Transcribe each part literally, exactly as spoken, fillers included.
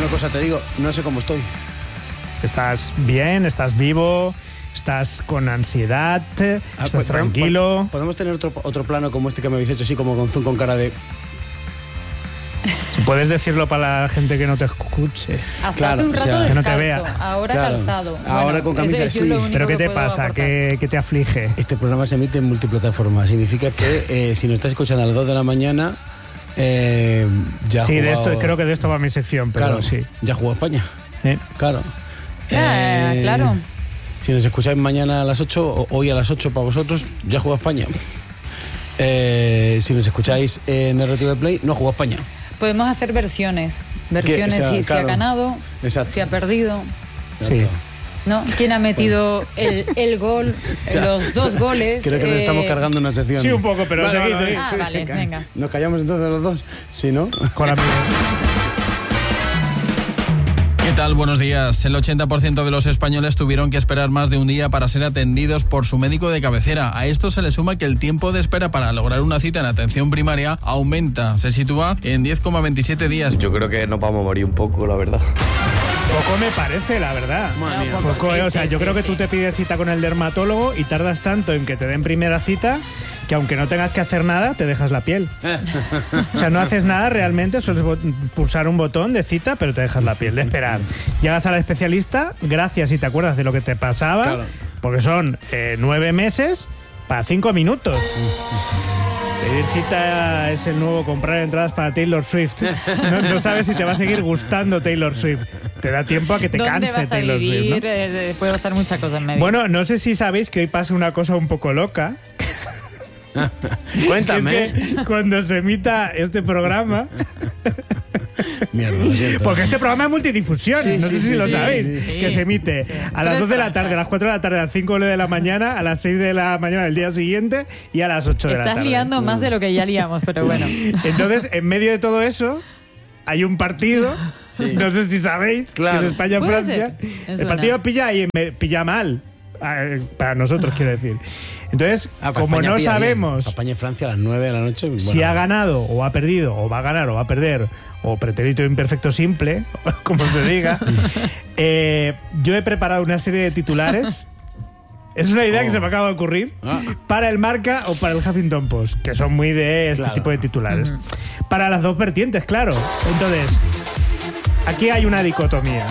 Una cosa te digo, no sé cómo estoy. ¿Estás bien? ¿Estás vivo? ¿Estás con ansiedad? Ah, ¿Estás pues, tranquilo? ¿Podemos tener otro, otro plano como este que me habéis hecho, así como con zoom, con cara de... Si puedes decirlo para la gente que no te escuche. Hasta Claro, hace un rato o sea, que no te descalzo, vea. ahora Claro. calzado. Ahora Bueno, con camisa, es- es sí. lo único ¿Pero qué que te puedo pasa? aportar. ¿Qué, qué te aflige? Este programa se emite en multiplataformas. Significa que eh, si nos estás escuchando a las dos de la mañana, eh, ya ha Sí, de jugado- esto, creo que de esto va mi sección, pero Claro, sí. ya jugó España. ¿Eh? Claro. Ah, Eh, claro. Si nos escucháis mañana a las ocho, o hoy a las ocho para vosotros, ya jugó España. Eh, si nos escucháis en R T V Play, no jugó España. Podemos hacer versiones. Versiones, o sea, si, si claro. ha ganado, Exacto. si ha perdido, Sí. ¿no? ¿Quién ha metido el, el gol, O sea, los dos goles? Creo que nos eh, estamos cargando una sección. Sí, un poco, pero Vale, seguid, vale, seguid. Ah, vale, venga. ¿Nos callamos entonces los dos? Sí, ¿no? Con la- ¿Qué tal? Buenos días. El ochenta por ciento de los españoles tuvieron que esperar más de un día para ser atendidos por su médico de cabecera. A esto se le suma que el tiempo de espera para lograr una cita en atención primaria aumenta. Se sitúa en diez coma veintisiete días. Yo creo que nos vamos a morir un poco, la verdad. Poco me parece, la verdad. Madre mía. Poco, Sí, eh, o sea, sí, yo sí, creo que sí. tú te pides cita con el dermatólogo y tardas tanto en que te den primera cita que aunque no tengas que hacer nada, te dejas la piel. O sea, no haces nada realmente, sueles bo- pulsar un botón de cita, pero te dejas la piel de esperar. Llegas al especialista, gracias y te acuerdas de lo que te pasaba, Claro. porque son eh, nueve meses para cinco minutos. Pedir cita es el nuevo comprar entradas para Taylor Swift. No, no sabes si te va a seguir gustando Taylor Swift. Te da tiempo a que te ¿Dónde canse vas a Taylor vivir? Swift, ¿no? Eh, puede pasar muchas cosas en medio. Bueno, no sé si sabéis que hoy pasa una cosa un poco loca. Cuéntame. Es que cuando se emita este programa, Mierda, lo siento. porque este programa es multidifusión, Sí, no sí, sé si sí, lo sí, sabéis, sí, sí, sí. que se emite a las Tres dos de la franjas. tarde, a las cuatro de la tarde, a las cinco de la mañana, a las seis de la mañana del día siguiente y a las ocho de la Estás tarde. liando más de lo que ya liamos, pero bueno. Entonces, en medio de todo eso, hay un partido, Sí. no sé si sabéis, Claro. que es España-Francia. Puede ser. Es El buena. partido pilla ahí, me- pilla mal. eh, Para nosotros, quiero decir. Entonces, Ah, para como España no pilla bien. sabemos Para España y Francia a las nueve de la noche. Bueno. si ha ganado o ha perdido, o va a ganar o va a perder, o pretérito imperfecto simple, como se diga, eh, yo he preparado una serie de titulares. Es una idea Oh. que se me acaba de ocurrir Ah. para el Marca o para el Huffington Post, que son muy de este Claro. tipo de titulares. Para las dos vertientes, claro. Entonces, aquí hay una dicotomía.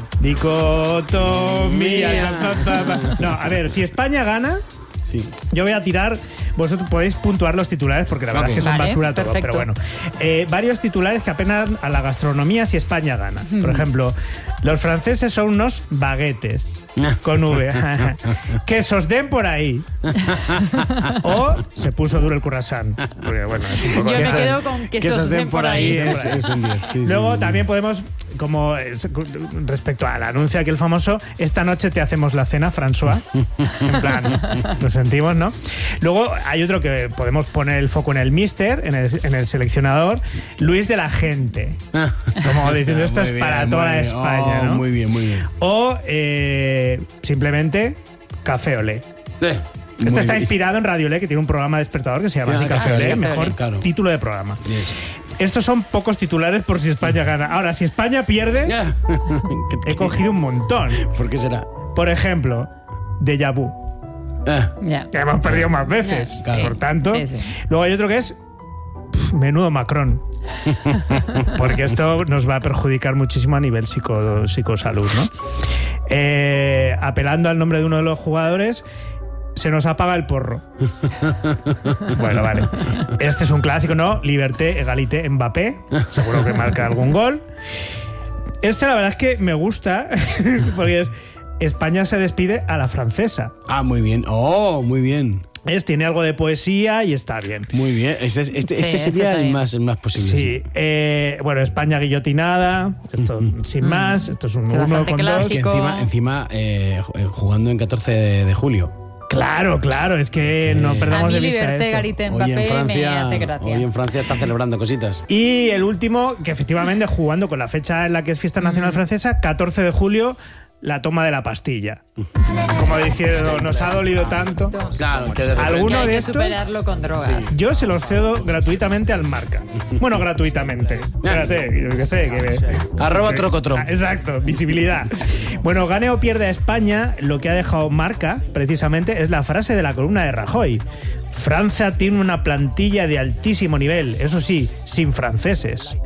Dicotomía. Pa, pa, pa. No, a ver, si España gana, Sí. yo voy a tirar. Vosotros podéis puntuar los titulares porque la verdad Ok. es que son Vale, basura todo, perfecto. pero bueno. Eh, varios titulares que apelan a la gastronomía si España gana. Por ejemplo, los franceses son unos baguetes con V. Que sos den por ahí. O se puso duro el croissant. Porque bueno, es un poco Yo me que- quedo con que esos den por ahí. Es, es un diez. Sí, sí, Luego sí. también podemos, como es- respecto al anuncio aquel famoso, esta noche te hacemos la cena, François. En plan, lo sentimos, ¿no? Luego hay otro que podemos poner el foco en el mister, en el, en el seleccionador, Luis de la Gente. Como diciendo, esto Muy es bien, para muy toda bien. España, Oh, ¿no? Muy bien, muy bien. O eh, simplemente Café Olé. Eh, Este muy está bien. inspirado en Radio Olé, que tiene un programa despertador que se llama Ah, así, Café Café Olé, Olé, mejor claro. título de programa. Yes. Estos son pocos titulares por si España gana. Ahora, si España pierde, ¿Qué- he cogido un montón. ¿Por qué será? Por ejemplo, Déjà Vu, Ah, Ya. que hemos perdido más veces. Ya, claro. Por tanto, Sí, sí. luego hay otro que es pf, menudo Macron. Porque esto nos va a perjudicar muchísimo a nivel psico, psicosalud, ¿no? Eh, apelando al nombre de uno de los jugadores, se nos apaga el porro. Bueno, vale. Este es un clásico, ¿no? Liberté, égalité, Mbappé. Seguro que marca algún gol. Este la verdad es que me gusta porque es España se despide a la francesa. ah, muy bien. Oh, muy bien. Es, tiene algo de poesía y está bien. Muy bien. Este, este, este Sí, este sería está el bien. más, el más posible. Sí, eh, bueno, España guillotinada, esto sin más, esto es un Sí, uno bastante con dos. Que clásico. encima, encima eh, jugando en catorce de, de julio. Claro, claro, es que no A perdamos mí de vista Liberté, esto. Garité, Hoy en, Mbappé me Francia, hace gracia. hoy en Francia está celebrando cositas. Y el último, que efectivamente jugando con la fecha en la que es fiesta nacional francesa, catorce de julio, la toma de la pastilla. Como diciendo, nos ha dolido tanto. Claro, que de repente- ¿Alguno Que hay de que estos? superarlo con drogas. Yo se los cedo gratuitamente al Marca. Bueno, gratuitamente. Espérate, yo qué sé. Que Arroba trocotro. Ah, exacto, visibilidad. Bueno, gane o pierde a España, lo que ha dejado Marca, precisamente, es la frase de la columna de Rajoy. Francia tiene una plantilla de altísimo nivel, eso sí, sin franceses.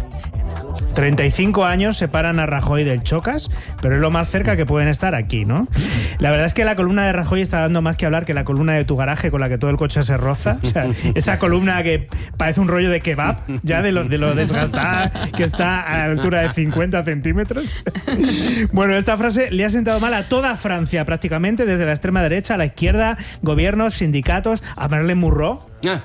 treinta y cinco años separan a Rajoy del Chocas, pero es lo más cerca que pueden estar aquí, ¿no? La verdad es que la columna de Rajoy está dando más que hablar que la columna de Tu Garaje con la que todo el coche se roza. O sea, esa columna que parece un rollo de kebab, ya de lo, de lo desgastada que está a la altura de cincuenta centímetros. Bueno, esta frase le ha sentado mal a toda Francia prácticamente, desde la extrema derecha a la izquierda, gobiernos, sindicatos, a Merlin Murro,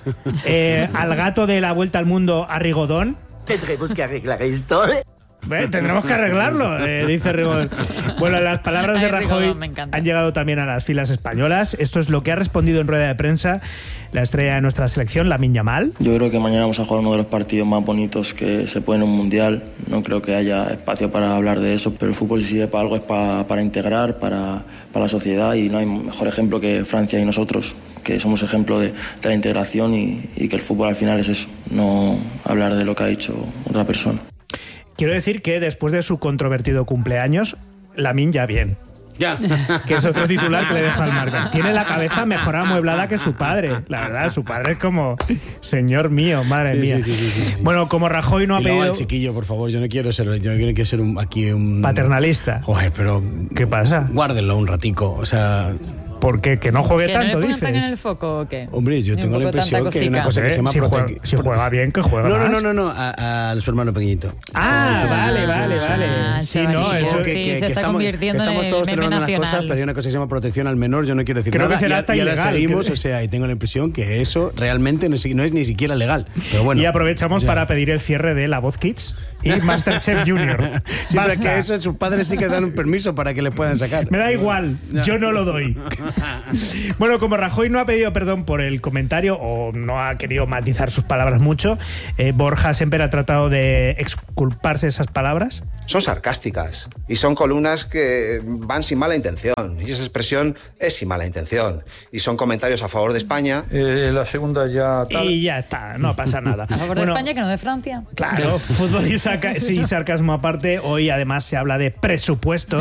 eh, al gato de la vuelta al mundo, a Rigodón. Tendremos que arreglar esto. ¿Ve? Tendremos que arreglarlo, eh, dice Rigodón. Bueno, las palabras de Ay, Rajoy Rigodón, me encanta. han llegado también a las filas españolas. Esto es lo que ha respondido en rueda de prensa la estrella de nuestra selección, Lamine Yamal. Yo creo que mañana vamos a jugar uno de los partidos más bonitos que se puede en un mundial. No creo que haya espacio para hablar de eso, pero el fútbol si sirve para algo es para, para integrar, para, para la sociedad, y no hay mejor ejemplo que Francia y nosotros, que somos ejemplo de, de la integración y, y que el fútbol al final es eso, no hablar de lo que ha dicho otra persona. Quiero decir que después de su controvertido cumpleaños, Lamine ya bien. Ya. Que es otro titular que le deja al Marca. Tiene la cabeza mejor amueblada que su padre. La verdad, su padre es como, señor mío, madre Sí, mía. sí, sí, sí, sí, sí. Bueno, como Rajoy no ha Y luego pedido... al chiquillo, por favor, yo no quiero ser, yo no quiero ser un, aquí un... Paternalista. Joder, pero... ¿Qué pasa? Guárdenlo un ratico, o sea... ¿Por qué? ¿Que no juegue ¿Que no le tanto, pongan tan en dices? el foco o qué? Hombre, yo Ni un tengo la poco tanta impresión que hay una cosica. cosa que se llama si, juega, prote- si juega bien, que juega No, no, más. no, no, no, a, a su hermano pequeñito. Ah, Sí, sí, vale, sí, vale, sí, vale. Ah, Sí, no, chavalillo. eso Sí, que... se está estamos, convirtiendo que estamos en el todos meme celebrando unas nacional. cosas, pero hay una cosa que se llama protección al menor, yo no quiero decir Creo nada. que será y, hasta y ahora ilegal, seguimos, que- o sea, y tengo la impresión que eso realmente no es, no es ni siquiera legal. Pero bueno. Y aprovechamos o sea, para pedir el cierre de La Voz Kids y Masterchef Junior. Sí, pero es Basta. que eso sus padres sí que dan un permiso para que le puedan sacar. Me da igual, yo no lo doy. Bueno, como Rajoy no ha pedido perdón por el comentario o no ha querido matizar sus palabras mucho, eh, Borja Semper ha tratado de exculparse esas palabras. Son sarcásticas y son columnas que van sin mala intención, y esa expresión es sin mala intención, y son comentarios a favor de España. Eh, la segunda ya tal. Y ya está, no pasa nada. A favor Bueno, de España, que no de Francia. Claro, fútbol y, saca, sí, sarcasmo aparte, hoy además se habla de presupuestos.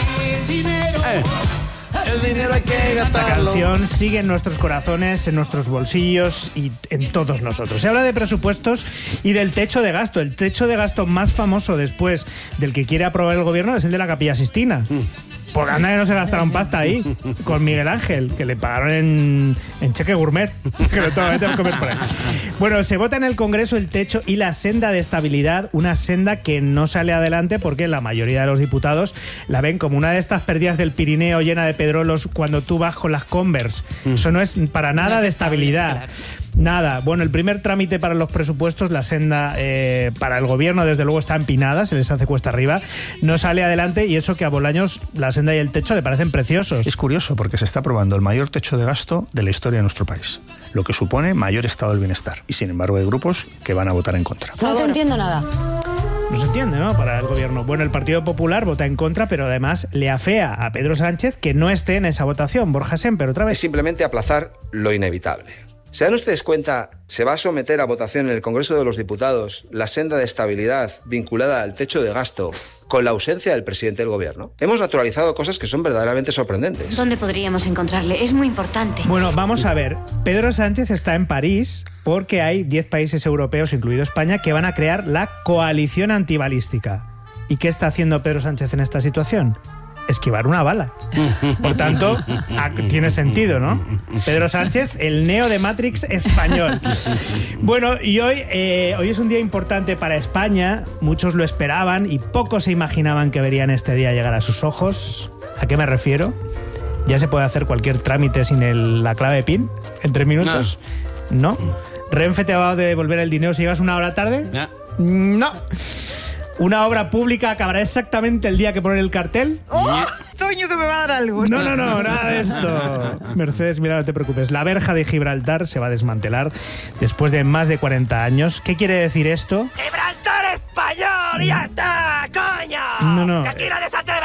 El dinero hay que Esta gastarlo. canción sigue en nuestros corazones, en nuestros bolsillos y en todos nosotros. Se habla de presupuestos y del techo de gasto. El techo de gasto más famoso después del que quiere aprobar el gobierno es el de la Capilla Sixtina. Porque anda que no se gastaron pasta ahí con Miguel Ángel, que le pagaron en, en cheque gourmet, que lo tengo que comer por ahí. Bueno, se vota en el Congreso el techo y la senda de estabilidad, una senda que no sale adelante porque la mayoría de los diputados la ven como una de estas perdidas del Pirineo llena de pedrolos cuando tú vas con las Converse. Eso no es para nada No es de estable, estabilidad. claro. Nada. Bueno, el primer trámite para los presupuestos, la senda eh, para el gobierno, desde luego está empinada, se les hace cuesta arriba, no sale adelante, y eso que a Bolaños la senda y el techo le parecen preciosos. Es curioso porque se está aprobando el mayor techo de gasto de la historia de nuestro país, lo que supone mayor estado del bienestar. Y sin embargo hay grupos que van a votar en contra. No te entiendo nada. No se entiende, ¿no? Para el gobierno. Bueno, el Partido Popular vota en contra, pero además le afea a Pedro Sánchez que no esté en esa votación. Borja Semper, otra Es vez. simplemente aplazar lo inevitable. ¿Se dan ustedes cuenta? Se va a someter a votación en el Congreso de los Diputados la senda de estabilidad vinculada al techo de gasto con la ausencia del presidente del gobierno. Hemos naturalizado cosas que son verdaderamente sorprendentes. ¿Dónde podríamos encontrarle? Es muy importante. Bueno, vamos a ver. Pedro Sánchez está en París porque hay diez países europeos, incluido España, que van a crear la coalición antibalística. ¿Y qué está haciendo Pedro Sánchez en esta situación? Esquivar una bala. Por tanto, tiene sentido, ¿no? Pedro Sánchez, el neo de Matrix español. Bueno, y hoy, eh, hoy es un día importante para España. Muchos lo esperaban y pocos se imaginaban que verían este día llegar a sus ojos. ¿A qué me refiero? Ya se puede hacer cualquier trámite sin el- la clave PIN en tres minutos. ¿No? ¿Renfe te va a devolver el dinero si llegas una hora tarde? Ya. No. ¿Una obra pública acabará exactamente el día que poner el cartel? Toño, que me va a dar algo. No, no, no, nada de esto. Mercedes, mira, no te preocupes. La verja de Gibraltar se va a desmantelar después de más de cuarenta años. ¿Qué quiere decir esto? ¡Gibraltar español! ¡Ya está, coño! No, no. ¡Que aquí nadie se atreve a decirlo!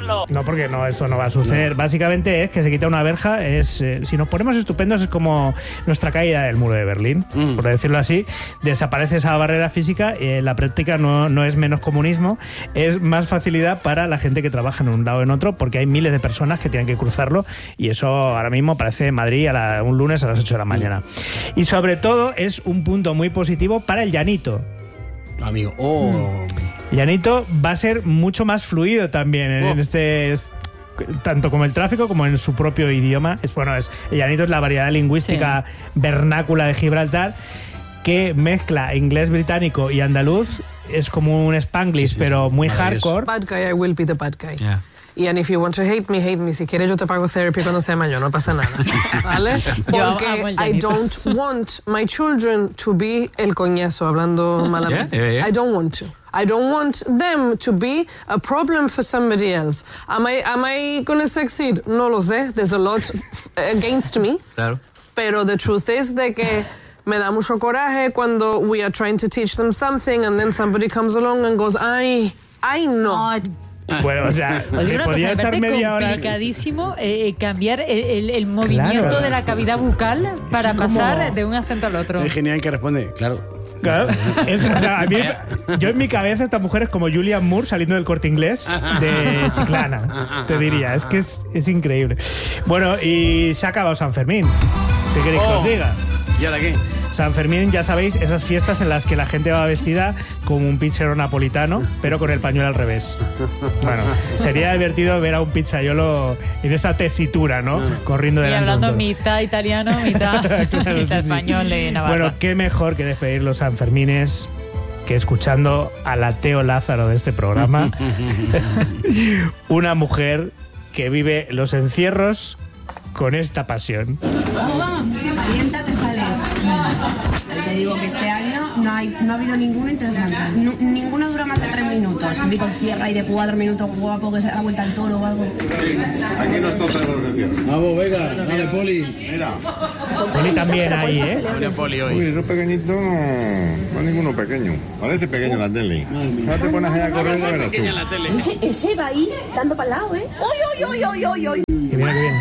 hacerlo. No, porque no, esto no va a suceder. No. Básicamente es que se quita una verja. Es eh, si nos ponemos estupendos es como nuestra caída del muro de Berlín, mm. por decirlo así. Desaparece esa barrera física y en la práctica no, no es menos comunismo, es más facilidad para la gente que trabaja en un lado o en otro, porque hay miles de personas que tienen que cruzarlo y eso ahora mismo parece Madrid a la, un lunes a las ocho de la mañana. Mm. Y sobre todo es un punto muy positivo para el llanito. Amigo, oh. Mm. Llanito va a ser mucho más fluido también en, oh. en este... tanto como el tráfico como en su propio idioma. Es bueno, es el llanito es la variedad lingüística sí. vernácula de Gibraltar que mezcla inglés británico y andaluz. Es como un Spanglish, sí, sí, pero muy hardcore. Bad guy, I will be the bad guy. Yeah. Y and if you want to hate me, hate me. Si quieres yo te pago therapy cuando sea mayor, no pasa nada, ¿vale? Porque I don't want my children to be el coñazo, hablando malamente. Yeah, yeah, yeah. I don't want to. I don't want them to be a problem for somebody else. Am I, am I going to succeed? No lo sé. There's a lot against me. Claro. Pero the truth is de que me da mucho coraje cuando we are trying to teach them something and then somebody comes along and goes, ay, ay no. Bueno, o sea, Oye, una podría cosa, estar media hora... complicadísimo eh, cambiar el, el, el movimiento claro. de la cavidad bucal para es pasar como... de un acento al otro. Es genial que responde, claro. Claro. Es, o sea, a mí, yo en mi cabeza esta mujer es como Julian Moore saliendo del Corte Inglés de Chiclana, te diría. Es que es, es increíble. Bueno, y se ha acabado San Fermín. ¿Qué queréis oh. que os diga? ¿Y ahora qué? San Fermín, ya sabéis, esas fiestas en las que la gente va vestida como un pizzero napolitano, pero con el pañuelo al revés. Bueno, sería divertido ver a un pizzaiolo en esa tesitura, ¿no? Corriendo y delante. Y hablando mitad italiano, mitad, claro, mitad sí, español sí. de Navarra. Bueno, qué mejor que despedir los Sanfermines que escuchando al ateo Lázaro de este programa. Una mujer que vive los encierros con esta pasión. Vamos, vamos, calienta que sales. Te digo que este año no, hay, no ha habido ninguno interesante. No, ninguno dura más de tres minutos. Un pico cierra y de cuatro minutos guapo que se da vuelta al toro o algo. Aquí nos toca los encierros. Vamos, venga, dale, Poli. Mira. Poli también ahí, ¿eh? Poli hoy. Uy, esos pequeñitos no, no hay ninguno pequeño. Parece pequeño la tele. Ahora te pones ahí a correr y verás tú. Ese, ese va ahí dando para el lado, ¿eh? ¡Oy, oy, oy, oy, oy! Que viene, que viene.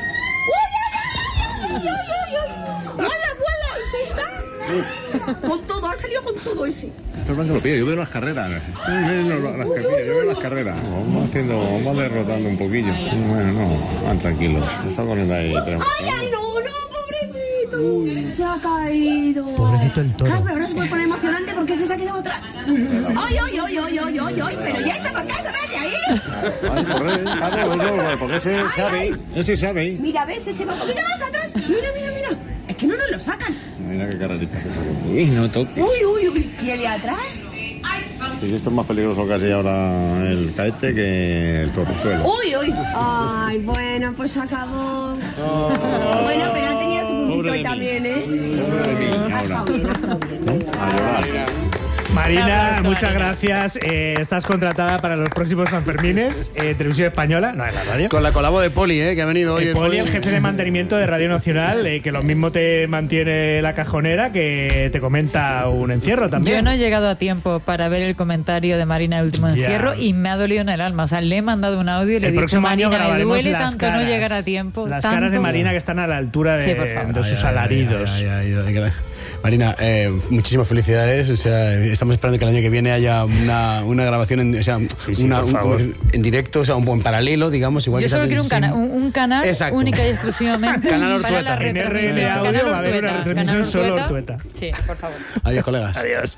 ¡Vuela, vuela! ¿Ese está? Con todo, ha salido con todo ese. Esto es blanco lo pillo, yo veo las carreras. Las carreras, yo veo las carreras. Vamos haciendo, vamos derrotando un poquillo. Bueno, no, van tranquilos. Me está corriendo ahí. ¡Ay, ay, no, no, pobrecito! Uy. Se ha caído. Pobrecito el toro. Claro, pero ahora se puede poner emocionante porque ese se ha quedado atrás. ¡Ay, ay, ay, ay, ay, ay, ay! Pero ya ese, ¿por qué se mete ahí? Ay, corre, claro, porque ese sabe, ese sabe. Mira, ves, ese va un poquito más atrás. Mira, mira, mira. Es que no nos lo sacan. Mira qué carrerita. Uy, no toques. Uy, uy, uy. ¿Y el de atrás? Sí, esto es más peligroso casi ahora el caete que el torresuelo. Uy, uy. Ay, bueno, pues acabó. Oh. Bueno, pero ha tenido su puntito hoy también, ¿eh? Pobre de mí, ahora. A llorar. Marina, muchas gracias. Eh, estás contratada para los próximos Sanfermines, eh, Televisión Española, no en la radio. Con la colabo de Poli, eh, que ha venido hoy. El Poli, el jefe de mantenimiento de Radio Nacional, eh, que lo mismo te mantiene la cajonera, que te comenta un encierro también. Yo no he llegado a tiempo para ver el comentario de Marina el último encierro y me ha dolido en el alma. O sea, le he mandado un audio y le he dicho, Marina, me duele tanto caras, no llegar a tiempo. Las tanto. caras de Marina que están a la altura de, sí, de sus alaridos. Ay, ay, ay, ay, ay, ay. Marina, eh, muchísimas felicidades. O sea, estamos esperando que el año que viene haya una, una grabación en, o sea, sí, sí, una, por favor. Un, en directo, o sea, un buen paralelo, digamos. Igual Yo que solo quiero un, cana un, un canal Exacto. única y exclusivamente canal para Ortueta. la En R L Audio va a haber una retransmisión solo Ortueta. Sí, por favor. Adiós, colegas. Adiós.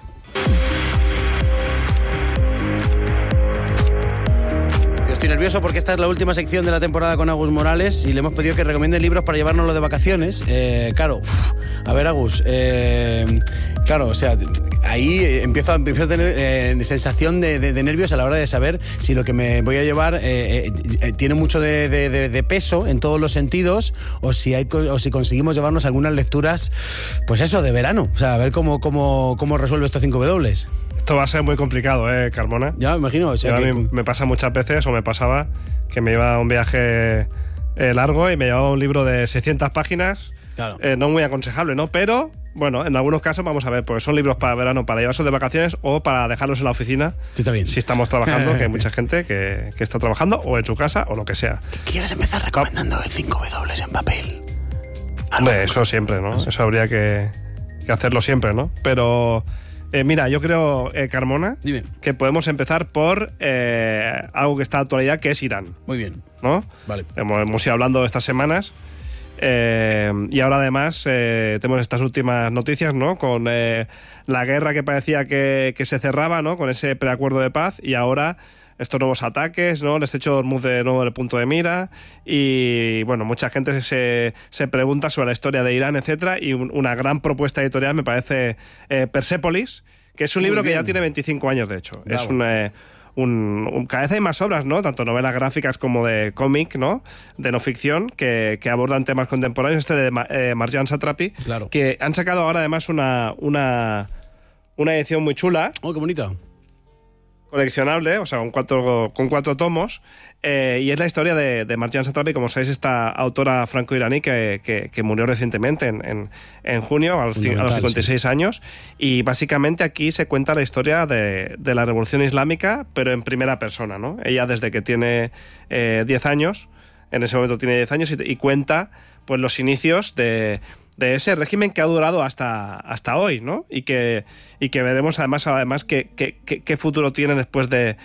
Estoy nervioso porque esta es la última sección de la temporada con Agus Morales y le hemos pedido que recomiende libros para llevárnoslo de vacaciones. Eh, claro, uf, a ver, Agus, eh, claro, o sea, ahí empiezo, empiezo a tener eh, sensación de, de, de nervios a la hora de saber si lo que me voy a llevar eh, eh, tiene mucho de, de, de, de peso en todos los sentidos o si, hay, o si conseguimos llevarnos algunas lecturas, pues eso, de verano. O sea, a ver cómo, cómo, cómo resuelve estos cinco W. Esto va a ser muy complicado, ¿eh, Carmona? Ya, me imagino. O sea, que... a mí me pasa muchas veces, o me pasaba, que me iba a un viaje eh, largo y me llevaba un libro de seiscientas páginas Claro. eh, no muy aconsejable, ¿no? Pero, bueno, en algunos casos vamos a ver, porque son libros para verano, para llevarse de vacaciones o para dejarlos en la oficina. Sí, está bien. Si estamos trabajando, que hay mucha gente que, que está trabajando, o en su casa, o lo que sea. ¿Quieres empezar recomendando el cinco doble en papel? Hombre, eso siempre, ¿no? Eso habría que, que hacerlo siempre, ¿no? Pero, eh, mira, yo creo, eh, Carmona, Dime. que podemos empezar por eh, algo que está de actualidad, que es Irán. Muy bien. ¿No? Vale. Hemos, hemos ido hablando estas semanas. Eh, y ahora además eh, tenemos estas últimas noticias, ¿no? Con eh, la guerra que parecía que, que se cerraba, ¿no? Con ese preacuerdo de paz, y ahora estos nuevos ataques, ¿no? El estrecho de Hormuz de nuevo en el punto de mira, y bueno, mucha gente se, se pregunta sobre la historia de Irán, etcétera, y un, una gran propuesta editorial me parece eh, Persépolis, que es un Muy libro bien. que ya tiene veinticinco años, de hecho. Bravo. Es un... Eh, Un, un, cada vez hay más obras, ¿no? Tanto novelas gráficas como de cómic, ¿no? De no ficción, que, que abordan temas contemporáneos. Este de eh, Marjan Satrapi, Claro. que han sacado ahora además una, una, una edición muy chula. Oh, qué bonita. Coleccionable, o sea, con cuatro, con cuatro tomos, eh, y es la historia de, de Marjan Satrapi, como sabéis, esta autora franco-iraní que, que, que murió recientemente en, en, en junio, a los, a los cincuenta y seis sí. años, y básicamente aquí se cuenta la historia de, de la Revolución Islámica, pero en primera persona, ¿no? Ella desde que tiene eh, diez años, en ese momento tiene diez años, y, y cuenta pues los inicios de... de ese régimen que ha durado hasta, hasta hoy, ¿no? Y que, y que veremos además, además qué, qué, qué futuro tiene después de,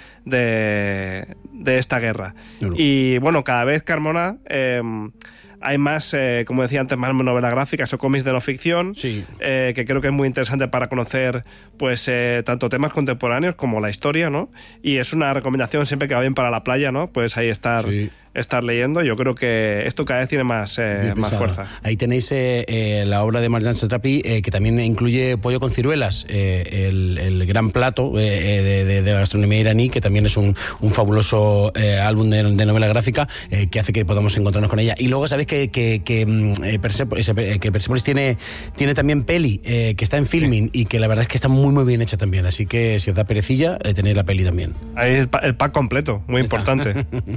de, de esta guerra. Claro. Y bueno, cada vez, Carmona, eh, hay más, eh, como decía antes, más novelas gráficas o cómics de no ficción, sí. eh, que creo que es muy interesante para conocer pues eh, tanto temas contemporáneos como la historia, ¿no? Y es una recomendación siempre que va bien para la playa, ¿no? Puedes ahí estar... Sí. estar leyendo. Yo creo que esto cada vez tiene más, eh, más fuerza. Ahí tenéis eh, eh, la obra de Marjan Satrapi, eh, que también incluye Pollo con ciruelas, eh, el, el gran plato eh, de, de, de la gastronomía iraní, que también es un, un fabuloso eh, álbum de, de novela gráfica eh, que hace que podamos encontrarnos con ella. Y luego sabéis que, que, que, eh, Persepolis, eh, que Persepolis tiene, tiene también peli, eh, que está en filming, y que la verdad es que está muy muy bien hecha también. Así que si os da perecilla, eh, tenéis la peli también. Ahí el, el pack completo, muy importante.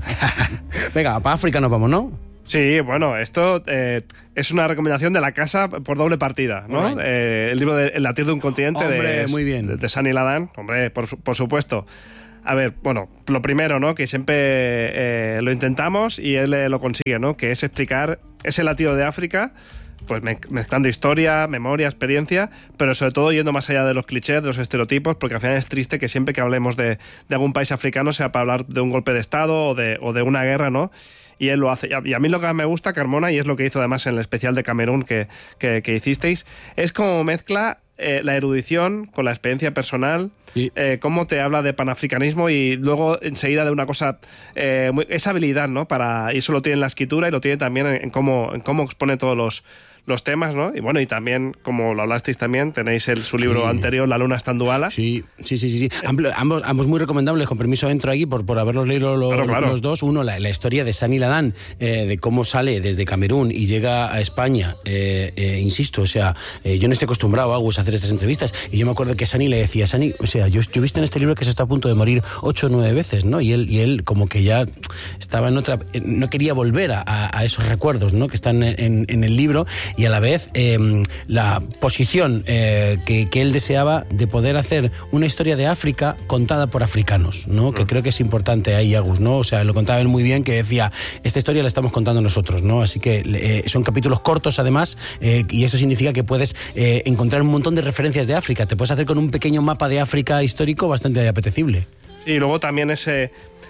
Venga, para África nos vamos, ¿no? Sí, bueno, esto eh, es una recomendación de la casa por doble partida, ¿no? Right. Eh, el libro de El latir de un continente. Hombre, de, muy bien. de, de Sunny Ladan, hombre, por, por supuesto. A ver, bueno, lo primero, ¿no? Que siempre eh, lo intentamos y él eh, lo consigue, ¿no? Que es explicar ese latido de África, pues mezclando historia, memoria, experiencia, pero sobre todo yendo más allá de los clichés, de los estereotipos, porque al final es triste que siempre que hablemos de, de algún país africano sea para hablar de un golpe de Estado o de, o de una guerra, ¿no? Y él lo hace. Y a mí lo que me gusta, Carmona, y es lo que hizo además en el especial de Camerún que, que, que hicisteis, es como mezcla eh, la erudición con la experiencia personal, sí. eh, cómo te habla de panafricanismo y luego enseguida de una cosa, eh, muy, esa habilidad, ¿no? Para, y eso lo tiene en la escritura y lo tiene también en, en, cómo, en cómo expone todos los... los temas, ¿no? Y bueno, y también, como lo hablasteis también, tenéis el, su libro sí. anterior, La luna estanduala. Sí, sí, sí, sí. sí. Ambos, ambos muy recomendables, con permiso entro aquí por, por haberlos leído los, claro, claro. los dos. Uno, la, la historia de Sunny Ladan, eh, de cómo sale desde Camerún y llega a España, eh, eh, insisto, o sea, eh, yo no estoy acostumbrado, Agus, a hacer estas entrevistas, y yo me acuerdo que Sunny le decía, Sunny, o sea, yo, yo he visto en este libro que se está a punto de morir ocho o nueve veces, ¿no? Y él, y él como que ya estaba en otra, no quería volver a, a esos recuerdos, ¿no? Que están en, en el libro, y a la vez eh, la posición eh, que, que él deseaba de poder hacer una historia de África contada por africanos, ¿no? Que mm. creo que es importante ahí, Agus, ¿no? O sea, lo contaba él muy bien, que decía, esta historia la estamos contando nosotros, ¿no? Así que eh, son capítulos cortos además, eh, y eso significa que puedes eh, encontrar un montón de referencias de África, te puedes hacer con un pequeño mapa de África histórico bastante apetecible. Sí, y luego también ese,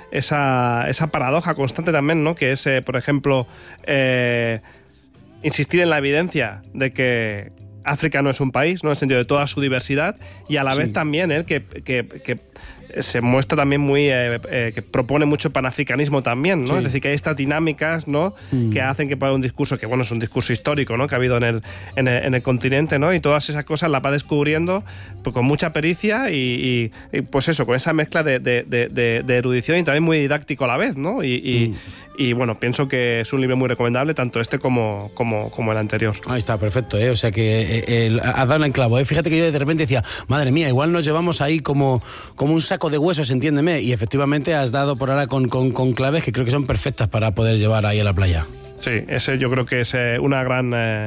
esa, esa paradoja constante también, ¿no? Que es, eh, por ejemplo, eh, insistir en la evidencia de que África no es un país, ¿no? En el sentido de toda su diversidad, y a la sí. vez también él que, que, que se muestra también muy eh, eh, que propone mucho panafricanismo también, ¿no? Sí. Es decir, que hay estas dinámicas, ¿no? Mm. Que hacen que pueda haber un discurso que, bueno, es un discurso histórico, ¿no? Que ha habido en el, en el, en el continente, ¿no? Y todas esas cosas las va descubriendo pues, con mucha pericia y, y, y pues eso, con esa mezcla de, de, de, de erudición y también muy didáctico a la vez, ¿no? Y, y, mm. y bueno, pienso que es un libro muy recomendable, tanto este como, como, como el anterior. Ahí está, perfecto, ¿eh? O sea que eh, eh, has dado en clavo, ¿eh? Fíjate que yo de repente decía, madre mía, igual nos llevamos ahí como, como un saco de huesos, entiéndeme, y efectivamente has dado por ahora con, con, con claves que creo que son perfectas para poder llevar ahí a la playa. Sí, ese yo creo que es eh, una gran... Eh,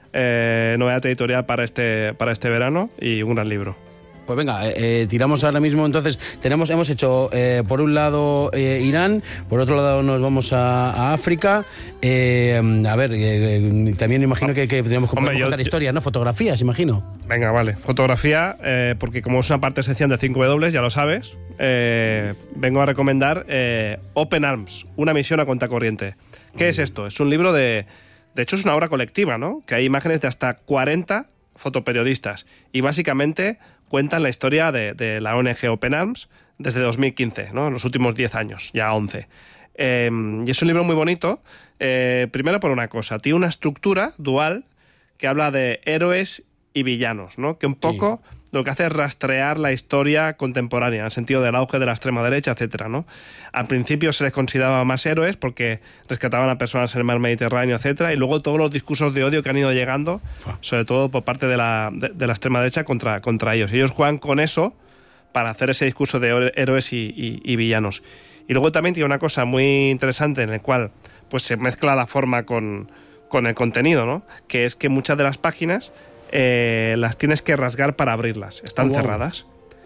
eh, novedad editorial para este, para este verano y un gran libro. Pues venga, eh, eh, tiramos ahora mismo. Entonces, tenemos, hemos hecho eh, por un lado eh, Irán, por otro lado nos vamos a, a África. Eh, a ver, eh, también imagino que, que tenemos que Hombre, contar yo, historias, ¿no? Fotografías, imagino. Venga, vale. Fotografía, eh, porque como es una parte esencial de cinco W, ya lo sabes, eh, vengo a recomendar eh, Open Arms, una misión a contracorriente. ¿Qué es esto? Es un libro de... De hecho, es una obra colectiva, ¿no? Que hay imágenes de hasta cuarenta fotoperiodistas y básicamente cuentan la historia de, de la O N G Open Arms desde dos mil quince, ¿no? En los últimos diez años, ya once. Eh, y es un libro muy bonito, eh, primero por una cosa, tiene una estructura dual que habla de héroes y villanos, ¿no? Que un poco sí. Lo que hace es rastrear la historia contemporánea, en el sentido del auge de la extrema derecha, etcétera, ¿no? Al principio se les consideraba más héroes porque rescataban a personas en el mar Mediterráneo, etcétera, y luego todos los discursos de odio que han ido llegando, sobre todo por parte de la, de, de la extrema derecha contra, contra ellos. Ellos juegan con eso para hacer ese discurso de héroes y, y, y villanos. Y luego también tiene una cosa muy interesante en la cual pues, se mezcla la forma con, con el contenido, ¿no? Que es que muchas de las páginas eh, las tienes que rasgar para abrirlas. Están oh, wow. cerradas.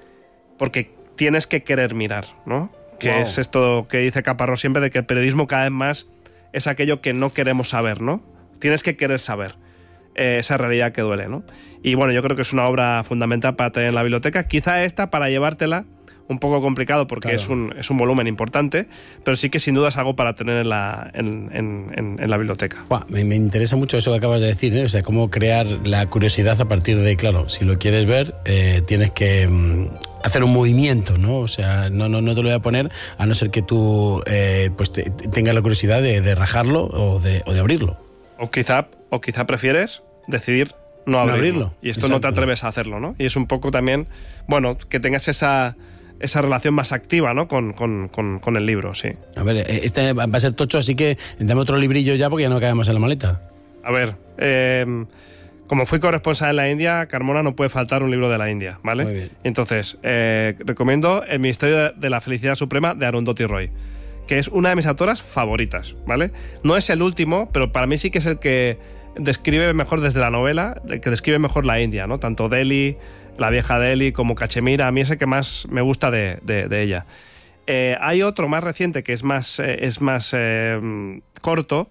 Porque tienes que querer mirar, ¿no? Que wow. es esto que dice Caparrós siempre, de que el periodismo cada vez más es aquello que no queremos saber, ¿no? Tienes que querer saber eh, esa realidad que duele, ¿no? Y bueno, yo creo que es una obra fundamental para tener en la biblioteca. Quizá esta, para llevártela, un poco complicado porque claro. es, un, es un volumen importante, pero sí que sin duda es algo para tener en la, en, en, en, en la biblioteca. Wow, me, me interesa mucho eso que acabas de decir, ¿eh? O sea, cómo crear la curiosidad a partir de, claro, si lo quieres ver, eh, tienes que mm, hacer un movimiento, ¿no? O sea, no, no, no te lo voy a poner a no ser que tú eh, pues te, tengas la curiosidad de, de rajarlo o de, o de abrirlo. O quizá, o quizá prefieres decidir no abrirlo. No abrirlo. Y esto Exacto. no te atreves a hacerlo, ¿no? Y es un poco también, bueno, que tengas esa... esa relación más activa, ¿no? Con, con, con, con el libro, sí. A ver, este va a ser tocho, así que dame otro librillo ya porque ya no cabe más en la maleta. A ver, eh, como fui corresponsal en la India, Carmona, no puede faltar un libro de la India, ¿vale? Muy bien. Entonces, eh, recomiendo El Ministerio de la Felicidad Suprema de Arundhati Roy, que es una de mis autoras favoritas, ¿vale? No es el último, pero para mí sí que es el que describe mejor desde la novela, el que describe mejor la India, ¿no? Tanto Delhi, la vieja Delhi, como Cachemira, a mí es el que más me gusta de, de, de ella. Eh, hay otro más reciente que es más, eh, es más eh, corto,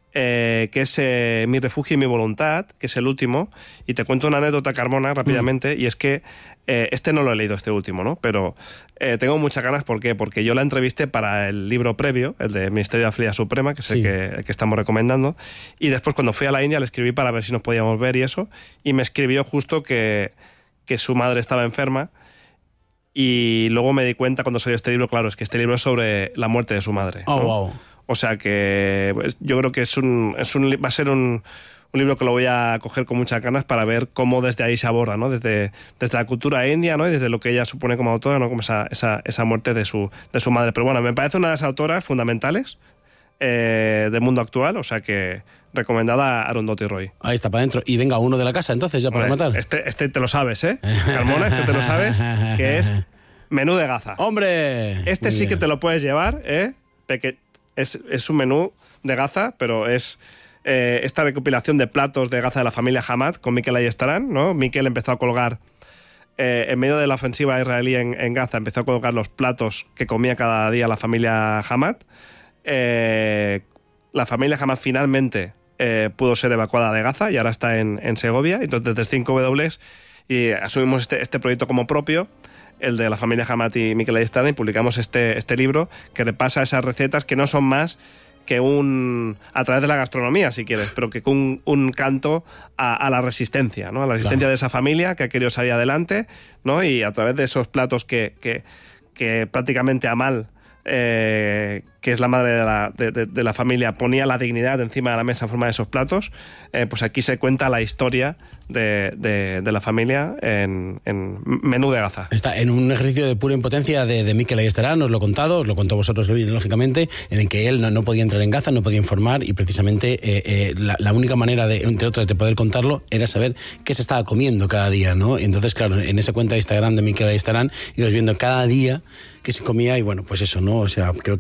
eh, que es eh, Mi refugio y mi voluntad, que es el último, y te cuento una anécdota, Carmona, rápidamente, mm. y es que eh, este no lo he leído, este último, ¿no? Pero eh, tengo muchas ganas, ¿por qué? Porque yo la entrevisté para el libro previo, el de Ministerio de la Felicidad Suprema, que es sí. el, que, el que estamos recomendando, y después cuando fui a la India le escribí para ver si nos podíamos ver y eso, y me escribió justo que... que su madre estaba enferma, y luego me di cuenta cuando salió este libro, claro, es que este libro es sobre la muerte de su madre, ¿no? Oh, wow. O sea que pues, yo creo que es un, es un, va a ser un, un libro que lo voy a coger con muchas ganas para ver cómo desde ahí se aborda, ¿no? Desde, desde la cultura india, ¿no? Y desde lo que ella supone como autora, ¿no? Como esa, esa, esa muerte de su, de su madre. Pero bueno, me parece una de las autoras fundamentales eh, del mundo actual, o sea que... recomendada a Arundhati Roy. Ahí está, para adentro. Y venga, uno de la casa, entonces, ya para matar. Este, este te lo sabes, ¿eh? Carmona, este te lo sabes, que es Menú de Gaza. ¡Hombre! Este Muy sí bien. Que te lo puedes llevar, ¿eh? Porque es, es un menú de Gaza, pero es eh, esta recopilación de platos de Gaza de la familia Hamad con Miquel Ayestarán, ¿no? Miquel empezó a colgar, eh, en medio de la ofensiva israelí en, en Gaza, empezó a colgar los platos que comía cada día la familia Hamad. Eh, la familia Hamad finalmente Eh, pudo ser evacuada de Gaza y ahora está en, en Segovia. Entonces desde cinco W y asumimos este, este proyecto como propio, el de la familia Hamad y Miquel Ayestarán, y publicamos este, este libro que repasa esas recetas que no son más que un, a través de la gastronomía, si quieres, pero que un, un canto a, a la resistencia, ¿no? A la resistencia claro. de esa familia que ha querido salir adelante, ¿no? Y a través de esos platos que, que, que prácticamente Amal, Eh, que es la madre de la, de, de, de la familia, ponía la dignidad encima de la mesa en forma de esos platos, eh, pues aquí se cuenta la historia de, de, de la familia en, en Menú de Gaza. Está en un ejercicio de pura impotencia de, de Miquel Ayestarán, os lo he contado, os lo contó a vosotros lógicamente, en el que él no, no podía entrar en Gaza, no podía informar, y precisamente eh, eh, la, la única manera, de, entre otras, de poder contarlo era saber qué se estaba comiendo cada día, ¿no? Entonces, claro, en esa cuenta de Instagram de Miquel Ayestarán ibas viendo cada día que se comía, y bueno, pues eso, ¿no? O sea, creo que, que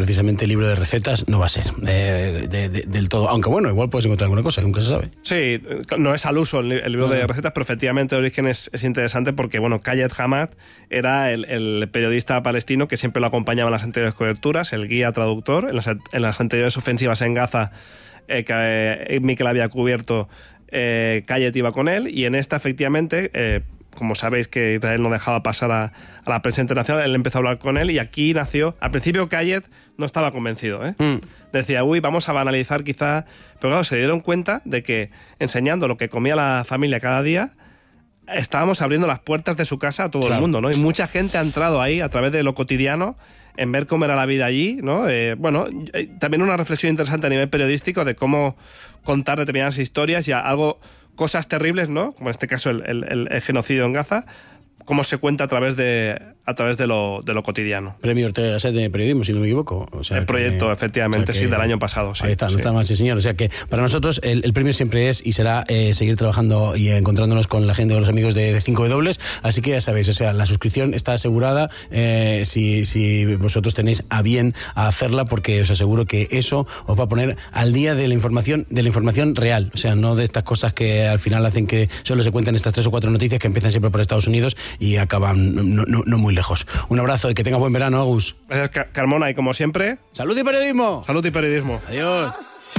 precisamente el libro de recetas no va a ser eh, de, de, del todo. Aunque bueno, igual puedes encontrar alguna cosa, nunca se sabe. Sí, no es al uso el, el libro uh-huh. de recetas, pero efectivamente el origen es, es interesante porque, bueno, Khaled Hamad era el, el periodista palestino que siempre lo acompañaba en las anteriores coberturas, el guía traductor. En las, en las anteriores ofensivas en Gaza, eh, que eh, Mikel había cubierto, eh, Khaled iba con él, y en esta, efectivamente, eh, como sabéis que Israel no dejaba pasar a, a la prensa internacional, él empezó a hablar con él y aquí nació. Al principio Khaled no estaba convencido, ¿eh? Mm. Decía, uy, vamos a banalizar quizá, pero claro, se dieron cuenta de que enseñando lo que comía la familia cada día, estábamos abriendo las puertas de su casa a todo claro. el mundo, ¿no? Y mucha gente ha entrado ahí a través de lo cotidiano en ver cómo era la vida allí, ¿no? Eh, bueno, eh, también una reflexión interesante a nivel periodístico de cómo contar determinadas historias y algo, cosas terribles, ¿no? Como en este caso el, el, el genocidio en Gaza, cómo se cuenta a través de a través de lo, de lo cotidiano. Premio Ortega Gasset de periodismo, si no me equivoco. O sea el proyecto, que, efectivamente, o sea que, sí, del año pasado. Sí, ahí está, no sí. está mal, sí, señor. O sea que para nosotros el, el premio siempre es y será eh, seguir trabajando y encontrándonos con la gente, con los amigos de, de cinco W. Así que ya sabéis, o sea, la suscripción está asegurada eh, si, si vosotros tenéis a bien a hacerla, porque os aseguro que eso os va a poner al día de la información, de la información real. O sea, no de estas cosas que al final hacen que solo se cuenten estas tres o cuatro noticias que empiezan siempre por Estados Unidos y acaban no, no, no muy lejos. Un abrazo y que tengas buen verano, Agus. Gracias, Carmona, y como siempre... ¡Salud y periodismo! ¡Salud y periodismo! Adiós.